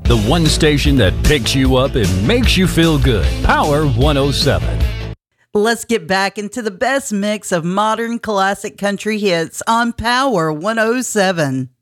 The one station that picks you up and makes you feel good. Power 107. Let's get back into the best mix of modern classic country hits on Power 107.